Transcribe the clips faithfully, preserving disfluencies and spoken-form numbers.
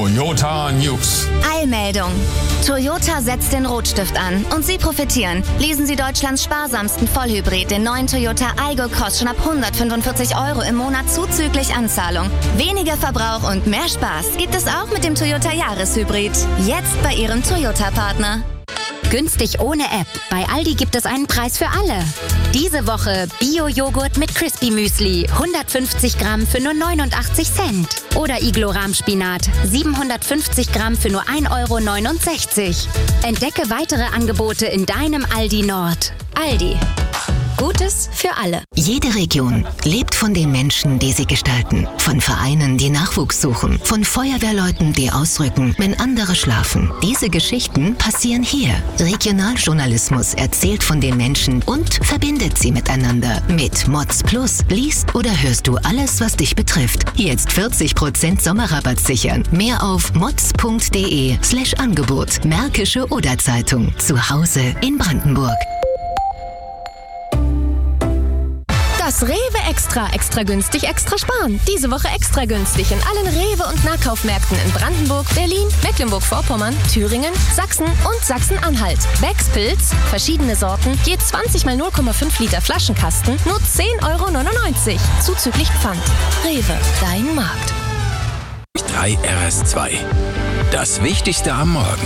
Toyota News. Eilmeldung. Toyota setzt den Rotstift an und Sie profitieren. Lesen Sie Deutschlands sparsamsten Vollhybrid, den neuen Toyota Aygo Cross, schon ab hundertfünfundvierzig Euro im Monat zuzüglich Anzahlung. Weniger Verbrauch und mehr Spaß gibt es auch mit dem Toyota Jahreshybrid. Jetzt bei Ihrem Toyota-Partner. Günstig ohne App. Bei Aldi gibt es einen Preis für alle. Diese Woche Bio-Joghurt mit Crispy Müsli. hundertfünfzig Gramm für nur neunundachtzig Cent. Oder Iglo-Rahmspinat. siebenhundertfünfzig Gramm für nur ein Euro neunundsechzig. Entdecke weitere Angebote in deinem Aldi Nord. Aldi. Gutes für alle. Jede Region lebt von den Menschen, die sie gestalten. Von Vereinen, die Nachwuchs suchen. Von Feuerwehrleuten, die ausrücken, wenn andere schlafen. Diese Geschichten passieren hier. Regionaljournalismus erzählt von den Menschen und verbindet sie miteinander. Mit Mods Plus liest oder hörst du alles, was dich betrifft. Jetzt vierzig Prozent Sommerrabatt sichern. Mehr auf mods.de slash Angebot. Märkische Oder-Zeitung. Zu Hause in Brandenburg. Das Rewe Extra, extra günstig, extra sparen. Diese Woche extra günstig in allen Rewe- und Nahkaufmärkten in Brandenburg, Berlin, Mecklenburg-Vorpommern, Thüringen, Sachsen und Sachsen-Anhalt. Becks Pilz, verschiedene Sorten, je zwanzig mal null Komma fünf Liter Flaschenkasten, nur zehn Euro neunundneunzig. Zuzüglich Pfand. Rewe, dein Markt. drei R S zwei. Das Wichtigste am Morgen.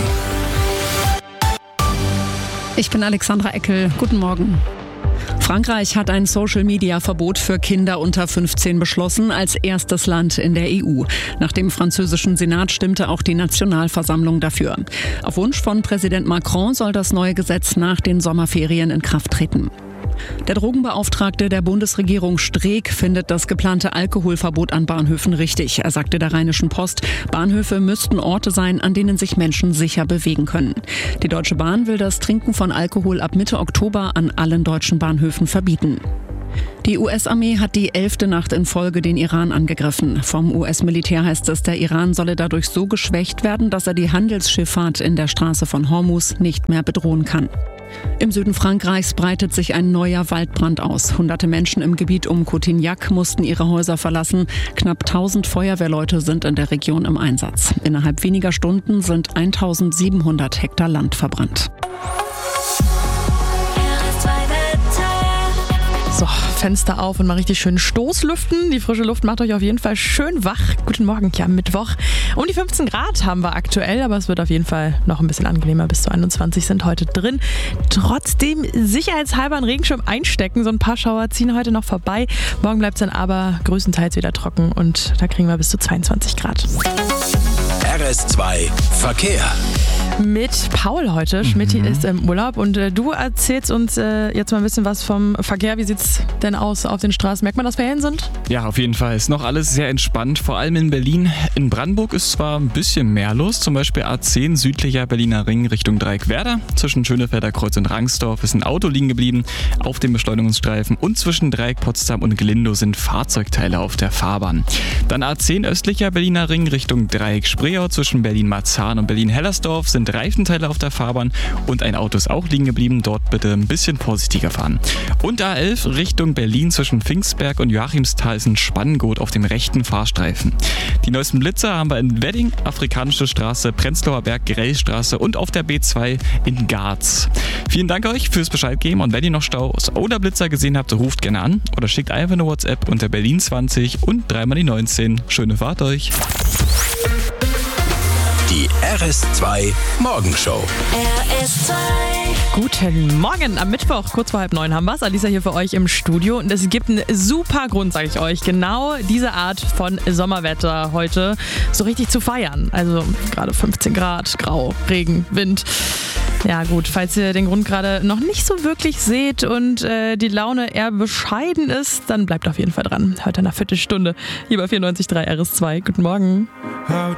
Ich bin Alexandra Eckel. Guten Morgen. Frankreich hat ein Social-Media-Verbot für Kinder unter fünfzehn beschlossen, als erstes Land in der E U. Nach dem französischen Senat stimmte auch die Nationalversammlung dafür. Auf Wunsch von Präsident Macron soll das neue Gesetz nach den Sommerferien in Kraft treten. Der Drogenbeauftragte der Bundesregierung Streeck findet das geplante Alkoholverbot an Bahnhöfen richtig. Er sagte der Rheinischen Post, Bahnhöfe müssten Orte sein, an denen sich Menschen sicher bewegen können. Die Deutsche Bahn will das Trinken von Alkohol ab Mitte Oktober an allen deutschen Bahnhöfen verbieten. Die U S-Armee hat die elfte Nacht in Folge den Iran angegriffen. Vom U S-Militär heißt es, der Iran solle dadurch so geschwächt werden, dass er die Handelsschifffahrt in der Straße von Hormuz nicht mehr bedrohen kann. Im Süden Frankreichs breitet sich ein neuer Waldbrand aus. Hunderte Menschen im Gebiet um Cotignac mussten ihre Häuser verlassen. Knapp tausend Feuerwehrleute sind in der Region im Einsatz. Innerhalb weniger Stunden sind eintausendsiebenhundert Hektar Land verbrannt. So, Fenster auf und mal richtig schön Stoßlüften. Die frische Luft macht euch auf jeden Fall schön wach. Guten Morgen, ja, Mittwoch. Um die fünfzehn Grad haben wir aktuell, aber es wird auf jeden Fall noch ein bisschen angenehmer. Bis zu einundzwanzig sind heute drin. Trotzdem sicherheitshalber einen Regenschirm einstecken. So ein paar Schauer ziehen heute noch vorbei. Morgen bleibt es dann aber größtenteils wieder trocken und da kriegen wir bis zu zweiundzwanzig Grad. R S zwei Verkehr. Mit Paul heute. Mhm. Schmidti ist im Urlaub und äh, du erzählst uns äh, jetzt mal ein bisschen was vom Verkehr. Wie sieht's denn aus auf den Straßen? Merkt man, dass Ferien sind? Ja, auf jeden Fall. Ist noch alles sehr entspannt, vor allem in Berlin. In Brandenburg ist zwar ein bisschen mehr los, zum Beispiel A zehn südlicher Berliner Ring Richtung Dreieckwerder. Zwischen Schönefelder Kreuz und Rangsdorf ist ein Auto liegen geblieben auf dem Beschleunigungsstreifen und zwischen Dreieck Potsdam und Glindow sind Fahrzeugteile auf der Fahrbahn. Dann A zehn östlicher Berliner Ring Richtung Dreieck Spreeau zwischen Berlin-Marzahn und Berlin-Hellersdorf sind Reifenteile auf der Fahrbahn und ein Auto ist auch liegen geblieben. Dort bitte ein bisschen vorsichtiger fahren. Und A elf Richtung Berlin zwischen Pfingstberg und Joachimsthal ist ein Spanngurt auf dem rechten Fahrstreifen. Die neuesten Blitzer haben wir in Wedding, Afrikanische Straße, Prenzlauer Berg, Grellstraße und auf der B zwei in Garz. Vielen Dank euch fürs Bescheid geben und wenn ihr noch Staus oder Blitzer gesehen habt, ruft gerne an oder schickt einfach eine WhatsApp unter Berlin zwanzig und dreimal die neunzehn. Schöne Fahrt euch! Die R S zwei Morgenshow. R S zwei. Guten Morgen am Mittwoch, kurz vor halb neun haben wir es. Alisa hier für euch im Studio und es gibt einen super Grund, sage ich euch, genau diese Art von Sommerwetter heute so richtig zu feiern. Also gerade fünfzehn Grad, grau, Regen, Wind. Ja gut, falls ihr den Grund gerade noch nicht so wirklich seht und äh, die Laune eher bescheiden ist, dann bleibt auf jeden Fall dran. Heute in einer Viertelstunde hier bei vierundneunzig Komma drei R S zwei. Guten Morgen. How